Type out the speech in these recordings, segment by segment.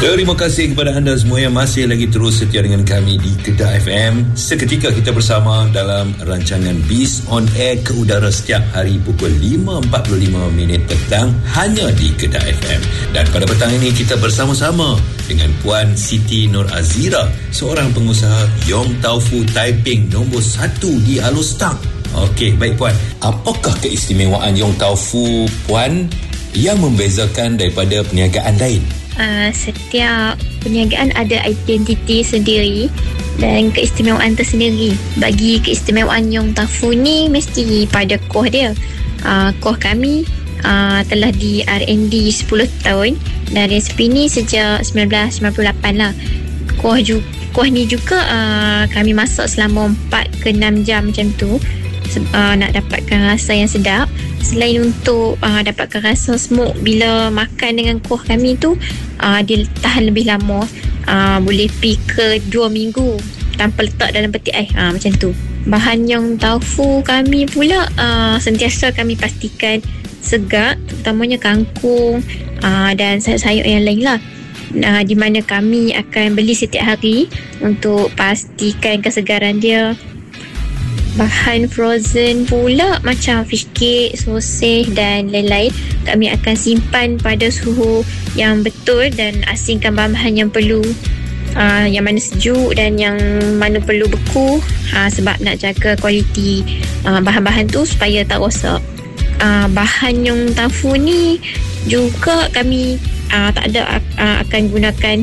Terima kasih kepada anda semua yang masih lagi terus setia dengan kami di Kedah FM. Seketika kita bersama dalam rancangan Biz on Air ke udara setiap hari pukul 5.45 petang hanya di Kedah FM. Dan pada petang ini kita bersama-sama dengan Puan Siti Nur Azira, seorang pengusaha Yong Tau Fu Taiping nombor 1 di Alor. Okey, baik Puan. Apakah keistimewaan Yong Tau Fu, Puan, yang membezakan daripada perniagaan lain? Setiap perniagaan ada identiti sendiri dan keistimewaan tersendiri. Bagi keistimewaan Yong Tau Fu ni mesti pada koh dia. Koh kami telah di R&D 10 tahun dan resipi ni sejak 1998 lah. Koh ni juga kami masak selama 4 ke 6 jam macam tu, nak dapatkan rasa yang sedap. Selain untuk dapatkan rasa smoke bila makan dengan kuah kami tu, dia tahan lebih lama, boleh pergi ke 2 minggu tanpa letak dalam peti ais, macam tu. Bahan Yong Tau Fu kami pula sentiasa kami pastikan segar, terutamanya kangkung dan sayur-sayur yang lain lah, di mana kami akan beli setiap hari untuk pastikan kesegaran dia. Bahan frozen pula macam fish cake, sosis dan lain-lain kami akan simpan pada suhu yang betul dan asingkan bahan-bahan yang perlu, yang mana sejuk dan yang mana perlu beku, sebab nak jaga kualiti bahan-bahan tu supaya tak rosak. Bahan Yong Tau Fu ni juga kami tak ada akan gunakan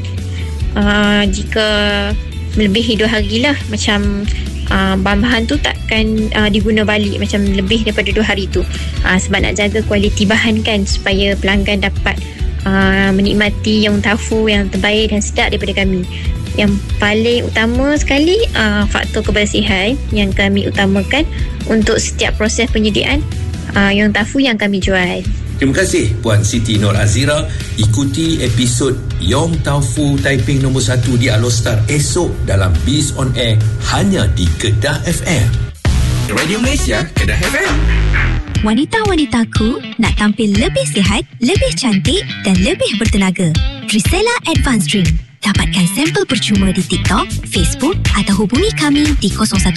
jika melebihi 2 hari lah. Macam bahan-bahan tu takkan diguna balik macam lebih daripada 2 hari tu, sebab nak jaga kualiti bahan kan, supaya pelanggan dapat menikmati Yong Tau Fu yang terbaik dan sedap daripada kami. Yang paling utama sekali faktor kebersihan yang kami utamakan untuk setiap proses penyediaan Yong Tau Fu yang kami jual. Terima kasih Puan Siti Nur Azira. Ikuti episod Yong Tau Fu Taiping nombor 1 di Alor Star esok dalam Biz on Air hanya di Kedah FM. Radio Malaysia, Kedah FM. Wanita-wanitaku nak tampil lebih sihat, lebih cantik dan lebih bertenaga. Drisella Advanced Drink. Dapatkan sampel percuma di TikTok, Facebook atau hubungi kami di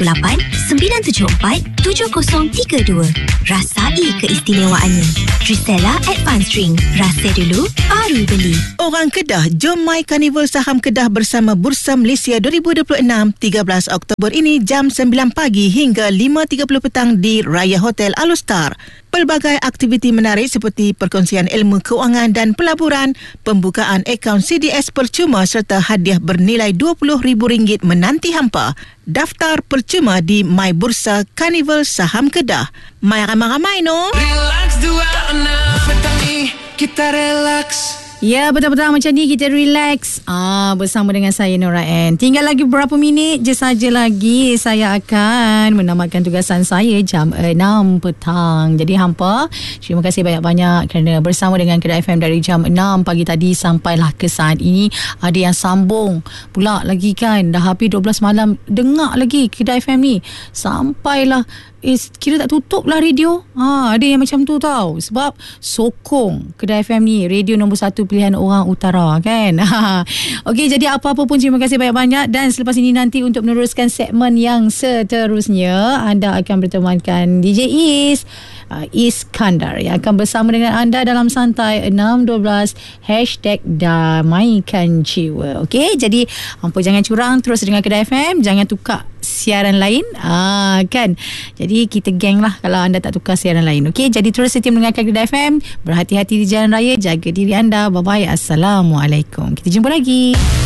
018-974-7032. Rasai keistimewaannya. Drisella Advanced Drink. Rasa dulu, baru beli. Orang Kedah, jom mai Karnival Saham Kedah bersama Bursa Malaysia 2026 13 Oktober ini jam 9 pagi hingga 5.30 petang di Raya Hotel Alor Star. Pelbagai aktiviti menarik seperti perkongsian ilmu keuangan dan pelaburan, pembukaan akaun CDS percuma serta hadiah bernilai RM20,000 menanti hampa. Daftar percuma di My Bursa Karnival Saham Kedah. Mai ramai-ramai no. Relax dua petang ni kita relax. Ya, betul-betul macam ni kita relax bersama dengan saya Nora N. Tinggal lagi beberapa minit je saja lagi saya akan menamatkan tugasan saya jam 6 petang. Jadi hampa, terima kasih banyak-banyak kerana bersama dengan Kedah FM dari jam 6 pagi tadi sampailah ke saat ini. Ada yang sambung pula lagi kan, dah habis 12 malam dengar lagi Kedah FM ni. Sampailah kira tak tutup lah radio. Ada yang macam tu tau. Sebab sokong Kedah FM ni radio nombor 1 pilihan orang utara kan. Okey, jadi apa-apa pun terima kasih banyak-banyak. Dan selepas ini nanti untuk meneruskan segmen yang seterusnya, anda akan bertemankan DJ Iskandar yang akan bersama dengan anda dalam Santai 612 #Damaikan Jiwa. Okey, jadi hampa jangan curang, terus dengan Kedah FM, jangan tukar siaran lain kan. Jadi kita geng lah kalau anda tak tukar siaran lain. Okey, jadi terus setia mendengarkan Kedah FM. Berhati-hati di jalan raya, jaga diri anda. Bye bye. Assalamualaikum. Kita jumpa lagi.